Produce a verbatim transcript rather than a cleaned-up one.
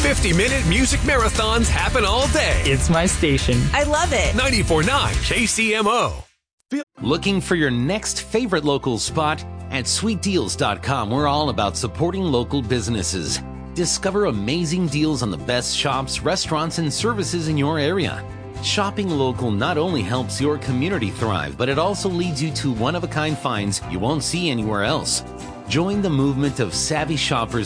fifty-minute music marathons happen all day. It's my station. I love it. ninety-four point nine K C M O. Looking for your next favorite local spot? At sweet deals dot com, we're all about supporting local businesses. Discover amazing deals on the best shops, restaurants, and services in your area. Shopping local not only helps your community thrive, but it also leads you to one-of-a-kind finds you won't see anywhere else. Join the movement of savvy shoppers